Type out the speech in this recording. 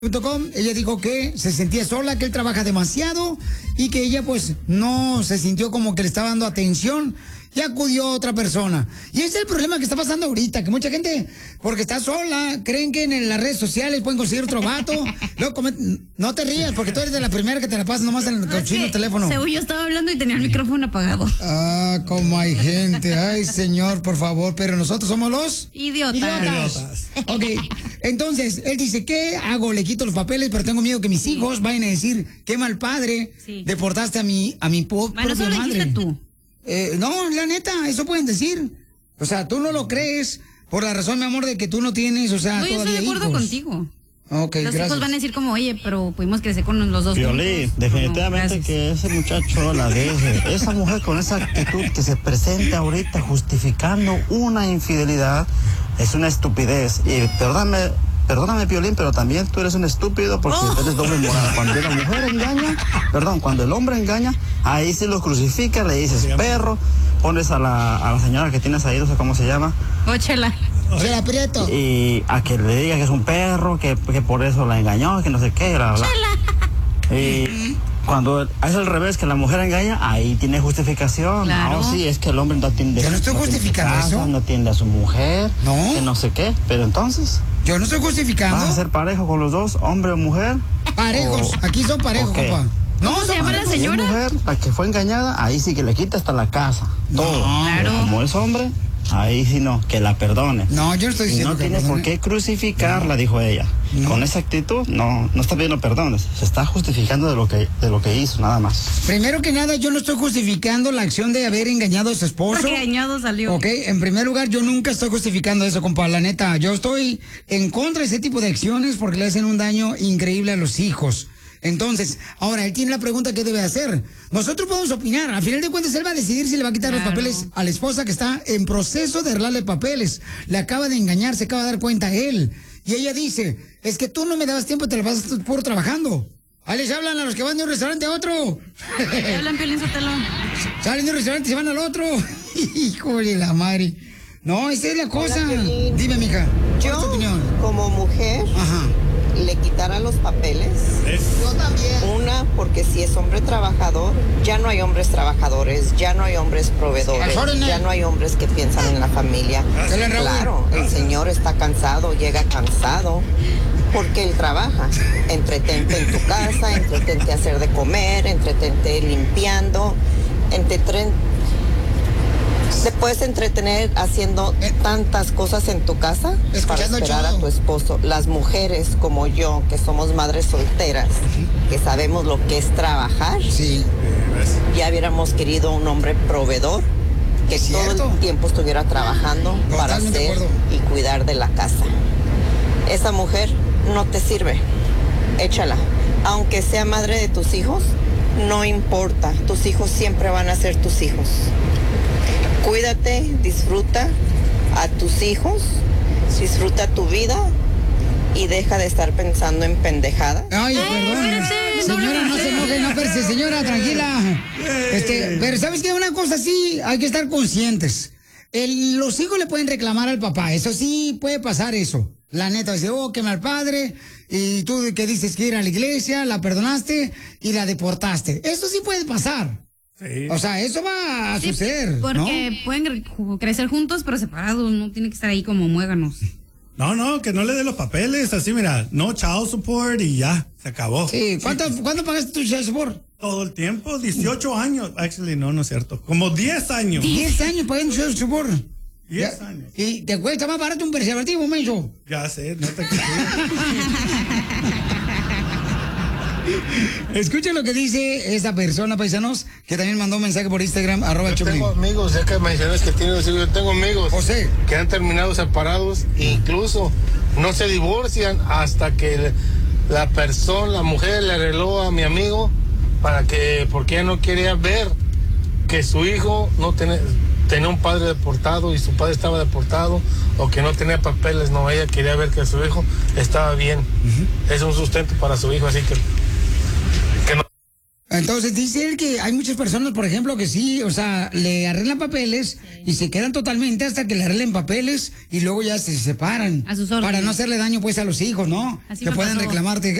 Ella dijo que se sentía sola, que él trabaja demasiado y que ella pues no se sintió como que le estaba dando atención y acudió a otra persona. Y ese es el problema que está pasando ahorita, que mucha gente, porque está sola, creen que en las redes sociales pueden conseguir otro vato. Luego, no te rías, porque tú eres de la primera que te la pasas nomás en el cochino teléfono. Según yo estaba hablando y tenía el micrófono apagado. Ah, como hay gente. Ay, señor, por favor, pero nosotros somos los... Idiotas. Ok, entonces, él dice, ¿qué hago? Le quito los papeles, pero tengo miedo que mis hijos vayan a decir, qué mal padre, deportaste a mi propia eso lo madre. dijiste tú. No, la neta, eso pueden decir. O sea, tú no lo crees por la razón, mi amor, de que tú no tienes, o sea, no, yo todavía estoy de acuerdo hijos. contigo. Okay, los gracias. hijos van a decir como, oye, pero pudimos crecer con los dos. Piolín, definitivamente no, que ese muchacho la deje. Esa mujer con esa actitud que se presenta ahorita justificando una infidelidad es una estupidez. Y perdóname, Piolín, pero también tú eres un estúpido porque eres doble moral. Cuando la mujer engaña, cuando el hombre engaña, ahí sí lo crucifica, le dices perro, pones a la señora que tienes ahí, no sé cómo se llama. Chela. Chela Prieto. Y a que le diga que es un perro, que por eso la engañó, que no sé qué, bla, bla. Y cuando es al revés, que la mujer engaña, ahí tiene justificación. Claro. No, sí, es que el hombre no atiende. Yo no estoy justificando eso. No atiende a su mujer. No. Que no sé qué. Pero entonces, yo no estoy justificando. ¿vas a ser parejo con los dos, hombre o mujer? Parejos, aquí son parejos, compa. No, se llama la señora. Si es mujer, la que fue engañada, ahí sí que le quita hasta la casa. Todo. Claro. Como es hombre, ahí sí no, que la perdone. No, yo no estoy diciendo no que tiene por qué crucificarla, dijo ella. No. Con esa actitud, no está pidiendo perdones. Se está justificando de lo que hizo, nada más. Primero que nada, yo no estoy justificando la acción de haber engañado a su esposo. Porque engañado salió. Ok, en primer lugar, yo nunca estoy justificando eso, compa, la neta. Yo estoy en contra de ese tipo de acciones porque le hacen un daño increíble a los hijos. Entonces, ahora, él tiene la pregunta que debe hacer. Nosotros podemos opinar. Al final de cuentas, él va a decidir si le va a quitar los papeles a la esposa que está en proceso de arreglarle papeles. Le acaba de engañar, se acaba de dar cuenta a él. Y ella dice, es que tú no me dabas tiempo, te la pasas puro trabajando. Ahí les hablan a los que van de un restaurante a otro. Hablan, Piolín Sotelo. Salen de un restaurante y se van al otro. Hijo de la madre. No, esa es la cosa. Dime, mija, ¿cuál es tu opinión? Como mujer... Ajá. Le quitara los papeles. Yo también. Una, porque si es hombre trabajador, ya no hay hombres trabajadores, ya no hay hombres proveedores, ya no hay hombres que piensan en la familia. Claro, el señor está cansado, llega cansado, porque él trabaja. Entretente en tu casa, entretente hacer de comer, entretente limpiando, ¿te puedes entretener haciendo tantas cosas en tu casa para esperar a tu esposo? Las mujeres como yo, que somos madres solteras, que sabemos lo que es trabajar, ya hubiéramos querido un hombre proveedor que todo el tiempo estuviera trabajando para hacer y cuidar de la casa. Esa mujer no te sirve, échala. Aunque sea madre de tus hijos, no importa, tus hijos siempre van a ser tus hijos. Cuídate, disfruta a tus hijos, disfruta tu vida y deja de estar pensando en pendejadas. Ay, perdón. Señora, no se enoje, no, pero señora, tranquila. Pero ¿sabes qué? Una cosa sí, hay que estar conscientes. Los hijos le pueden reclamar al papá, eso sí puede pasar eso. La neta, dice, qué mal padre, y tú que dices que ir a la iglesia, la perdonaste y la deportaste. Eso sí puede pasar. Sí. O sea, eso va a suceder, porque pueden crecer juntos, pero separados, no tiene que estar ahí como muéganos. No, que no le dé los papeles, así mira, no child support y ya, se acabó. Sí, ¿cuánto pagaste tu child support? Todo el tiempo, 18 años, actually no es cierto, como 10 años. 10 años pagando child support. 10 años. ¿Y te cuesta más barato un preservativo, menso? Ya sé, no te crees. Escuchen lo que dice esta persona, paisanos, que también mandó un mensaje por Instagram, Yo tengo amigos, ya que mencionas que tienes hijos, yo tengo amigos que han terminado separados e incluso no se divorcian hasta que la mujer le arregló a mi amigo porque ella no quería ver que su hijo no tenía un padre deportado y su padre estaba deportado o que no tenía papeles, no, ella quería ver que su hijo estaba bien. Es un sustento para su hijo, así que no. Entonces dice él que hay muchas personas, por ejemplo, que sí, o sea, le arreglan papeles y se quedan totalmente hasta que le arreglen papeles y luego ya se separan. A sus órdenes. Para no hacerle daño pues a los hijos, ¿no? Así que me pueden pasó. reclamarte